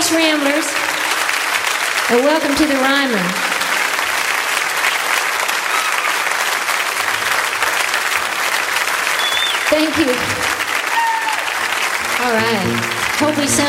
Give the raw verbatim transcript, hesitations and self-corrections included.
Thanks, Ramblers. And welcome to the Ryman. Thank you. All right. Hope we sound